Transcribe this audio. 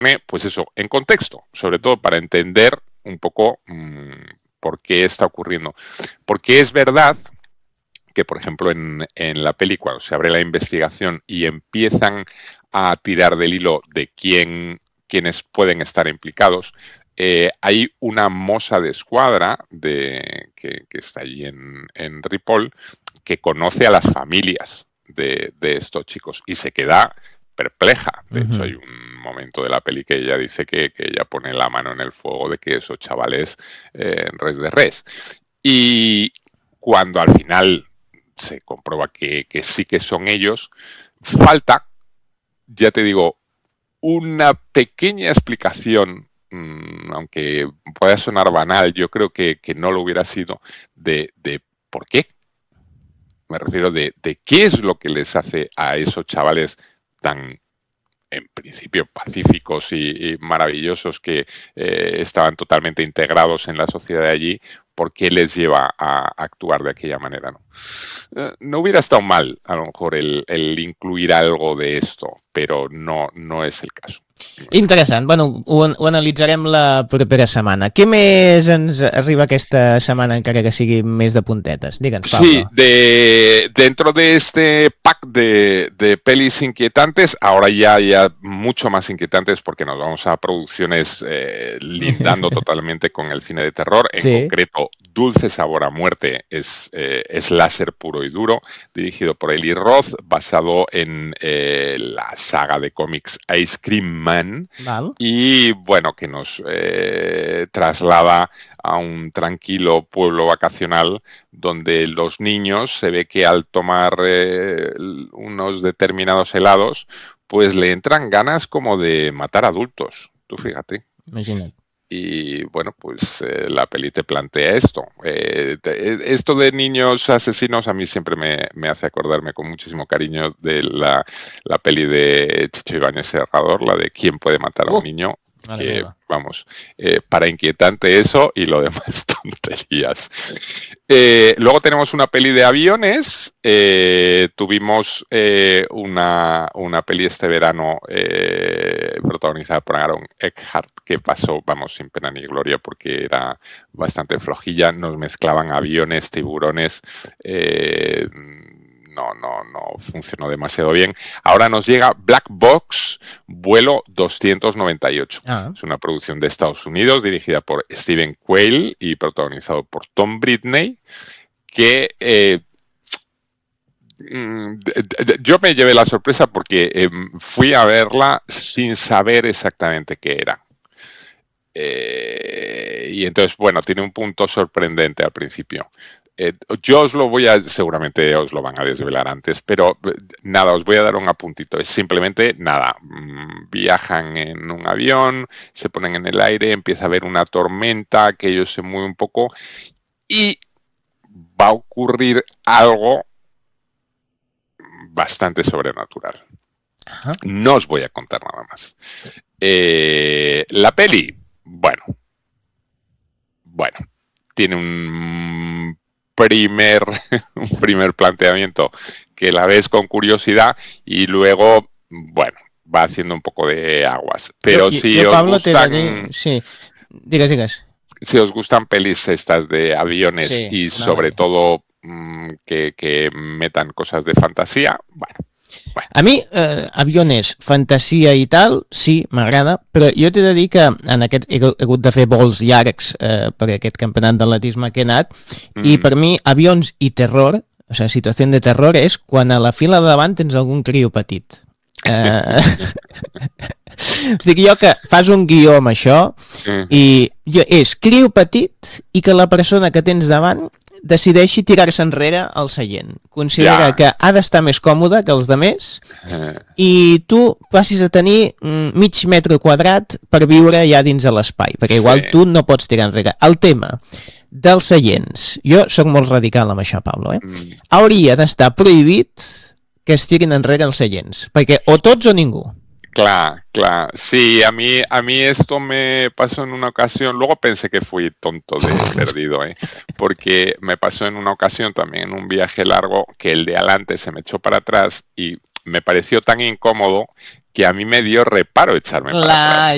pues eso, en contexto, sobre todo para entender un poco por qué está ocurriendo. Porque es verdad que, por ejemplo, en la peli, cuando se abre la investigación y empiezan a tirar del hilo de quiénes pueden estar implicados, hay una moza de escuadra que está allí en Ripoll que conoce a las familias de estos chicos y se queda perpleja. De hecho, hay un momento de la peli que ella dice que ella pone la mano en el fuego de que esos chavales res de res. Y cuando al final se comprueba que sí que son ellos, falta, ya te digo, una pequeña explicación, aunque pueda sonar banal, yo creo que no lo hubiera sido, de por qué. Me refiero de qué es lo que les hace a esos chavales tan, en principio, pacíficos y maravillosos que estaban totalmente integrados en la sociedad de allí, ¿por qué les lleva a actuar de aquella manera? No hubiera estado mal, a lo mejor, el incluir algo de esto, però no és el cas. Interessant. Bueno, ho analitzarem la propera setmana. Què més ens arriba aquesta setmana, encara que sigui més de puntetes? Digue'ns, Pablo. Sí, dentro de este pack de pelis inquietantes, ahora ya mucho más inquietantes porque nos vamos a producciones lindando totalmente con el cine de terror. En concreto, Dulce Sabor a Muerte es láser puro y duro, dirigido por Eli Roth, basado en la saga de cómics Ice Cream Man. Val. Y bueno, que nos traslada a un tranquilo pueblo vacacional donde los niños se ve que al tomar unos determinados helados, pues le entran ganas como de matar adultos. Tú fíjate. Imagina't. Y bueno, pues la peli te plantea esto. Esto de niños asesinos a mí siempre me hace acordarme con muchísimo cariño de la peli de Chicho Ibáñez Serrador, la de ¿Quién puede matar a un niño? Que, vamos, para inquietante eso y lo demás tonterías. Luego tenemos una peli de aviones. Tuvimos una peli este verano protagonizada por Aaron Eckhart que pasó, vamos, sin pena ni gloria porque era bastante flojilla. Nos mezclaban aviones, tiburones. No funcionó demasiado bien. Ahora nos llega Black Box, vuelo 298. Es una producción de Estados Unidos dirigida por Stephen Quayle y protagonizado por Tom Britney, que yo me llevé la sorpresa porque fui a verla sin saber exactamente qué era. Y entonces, bueno, tiene un punto sorprendente al principio. Yo os lo voy a, seguramente os lo van a desvelar antes, pero nada, os voy a dar un apuntito. Es simplemente nada, viajan en un avión, se ponen en el aire, empieza a haber una tormenta, aquello se mueve un poco y va a ocurrir algo bastante sobrenatural. Ajá. No os voy a contar nada más. La peli, bueno, tiene un primer planteamiento que la ves con curiosidad y luego, bueno, va haciendo un poco de aguas. Pero si os Pablo, gustan... Sí, digues. Si os gustan pelis estas de aviones y sobre todo que metan cosas de fantasía, bueno. A mi, aviones, fantasia i tal, sí, m'agrada, però jo t'he de dir que en aquest he hagut de fer vols llargs per aquest campionat d'atletisme que he anat, i per mi avions i terror, o sigui, situació de terror, és quan a la fila de davant tens algun criu petit. O sigui, jo que fas un guió amb això i és criu petit i que la persona que tens davant decideixi tirar-se enrere al seient. Considera que ha d'estar més còmode que els demés i tu passis a tenir mig metre quadrat per viure ja dins de l'espai, perquè igual tu no pots tirar enrere. El tema dels seients, jo sóc molt radical amb això, Pablo, hauria d'estar prohibit que es tirin enrere els seients, perquè o tots o ningú. Claro. Sí, a mí esto me pasó en una ocasión, luego pensé que fui tonto de perdido, porque me pasó en una ocasión también en un viaje largo que el de adelante se me echó para atrás y me pareció tan incómodo que a mí me dio reparo echarme para atrás.